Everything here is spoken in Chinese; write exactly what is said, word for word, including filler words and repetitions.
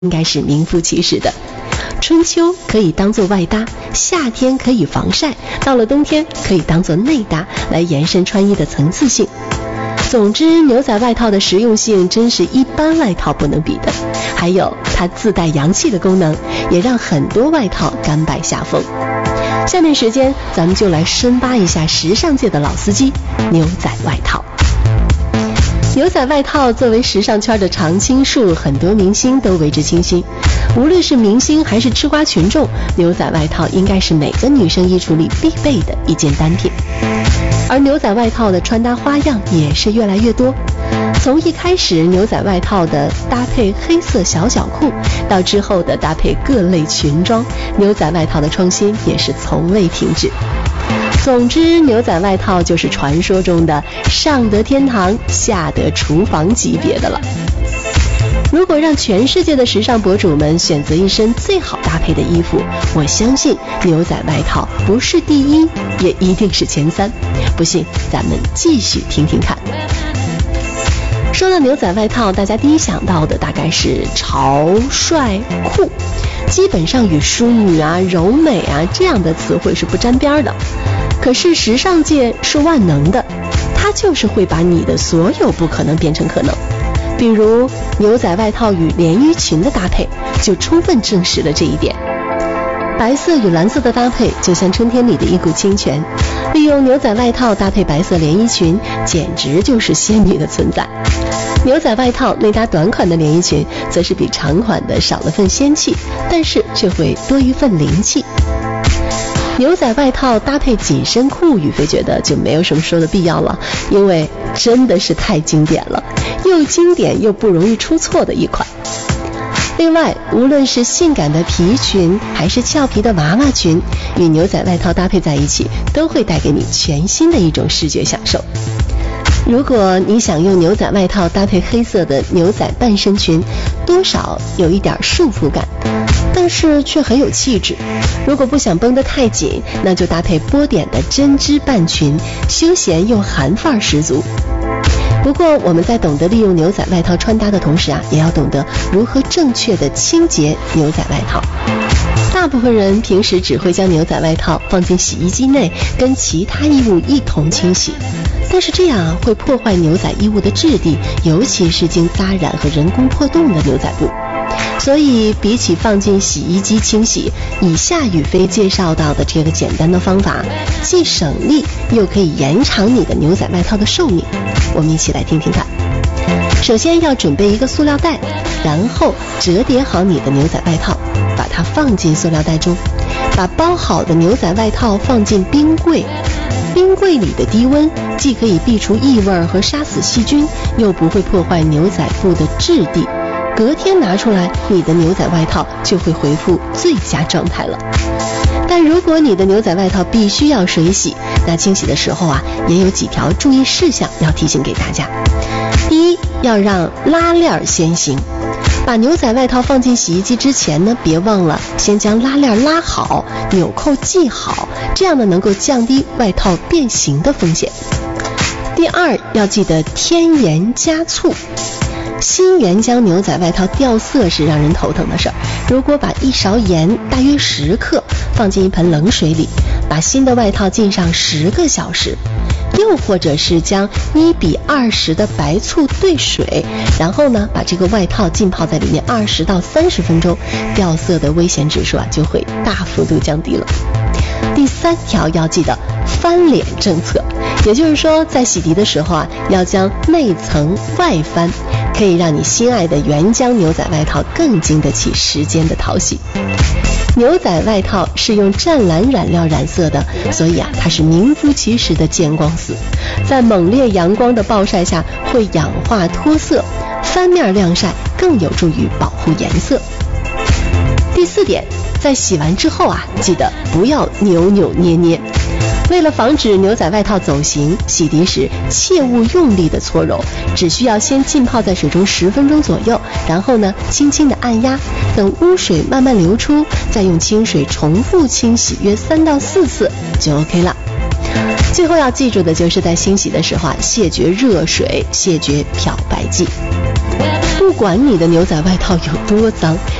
应该是名副其实的。春秋可以当做外搭，夏天可以防晒，到了冬天可以当做内搭，来延伸穿衣的层次性。总之，牛仔外套的实用性真是一般外套不能比的，还有它自带阳气的功能，也让很多外套甘拜下风。下面时间咱们就来深扒一下时尚界的老司机——牛仔外套。牛仔外套作为时尚圈的常青树，很多明星都为之倾心。无论是明星还是吃瓜群众，牛仔外套应该是每个女生衣橱里必备的一件单品。而牛仔外套的穿搭花样也是越来越多，从一开始牛仔外套的搭配黑色小脚裤，到之后的搭配各类裙装，牛仔外套的创新也是从未停止。总之，牛仔外套就是传说中的上得天堂下得厨房级别的了。如果让全世界的时尚博主们选择一身最好搭配的衣服，我相信牛仔外套不是第一，也一定是前三。不信咱们继续听听看。说到牛仔外套，大家第一想到的大概是潮、帅、酷，基本上与淑女啊、柔美啊这样的词汇是不沾边的。可是时尚界是万能的，它就是会把你的所有不可能变成可能。比如牛仔外套与连衣裙的搭配，就充分证实了这一点。白色与蓝色的搭配就像春天里的一股清泉，利用牛仔外套搭配白色连衣裙，简直就是仙女的存在。牛仔外套内搭短款的连衣裙，则是比长款的少了份仙气，但是却会多一份灵气。牛仔外套搭配紧身裤，宇飞觉得就没有什么说的必要了，因为真的是太经典了，又经典又不容易出错的一款。另外，无论是性感的皮裙还是俏皮的娃娃裙，与牛仔外套搭配在一起，都会带给你全新的一种视觉享受。如果你想用牛仔外套搭配黑色的牛仔半身裙，多少有一点束缚感，但是却很有气质。如果不想绷得太紧，那就搭配波点的针织半裙，休闲又韩范儿十足。不过我们在懂得利用牛仔外套穿搭的同时啊，也要懂得如何正确的清洁牛仔外套。大部分人平时只会将牛仔外套放进洗衣机内，跟其他衣物一同清洗，但是这样啊会破坏牛仔衣物的质地，尤其是经扎染和人工破洞的牛仔布。所以比起放进洗衣机清洗，以下宇飞介绍到的这个简单的方法，既省力又可以延长你的牛仔外套的寿命。我们一起来听听看。首先要准备一个塑料袋，然后折叠好你的牛仔外套，把它放进塑料袋中，把包好的牛仔外套放进冰柜。冰柜里的低温既可以避除异味和杀死细菌，又不会破坏牛仔布的质地。隔天拿出来，你的牛仔外套就会恢复最佳状态了。但如果你的牛仔外套必须要水洗，那清洗的时候啊，也有几条注意事项要提醒给大家。第一，要让拉链先行。把牛仔外套放进洗衣机之前呢，别忘了先将拉链拉好，纽扣系好，这样呢能够降低外套变形的风险。第二，要记得添盐加醋。新原浆牛仔外套掉色是让人头疼的事儿，如果把一勺盐大约十克放进一盆冷水里，把新的外套浸上十个小时，又或者是将一比二十的白醋兑水，然后呢把这个外套浸泡在里面二十到三十分钟，掉色的危险指数啊就会大幅度降低了。第三条要记得翻脸政策，也就是说在洗涤的时候啊，要将内层外翻，可以让你心爱的原浆牛仔外套更经得起时间的淘洗。牛仔外套是用湛蓝染料染色的，所以啊，它是名副其实的见光死，在猛烈阳光的暴晒下会氧化脱色，翻面晾晒更有助于保护颜色。第四点，在洗完之后啊，记得不要扭扭捏捏。为了防止牛仔外套走形，洗涤时切勿用力的搓揉，只需要先浸泡在水中十分钟左右，然后呢轻轻的按压，等污水慢慢流出，再用清水重复清洗约三到四次就 OK 了。最后要记住的就是在清洗的时候啊，谢绝热水，谢绝漂白剂。 不管你的牛仔外套有多脏，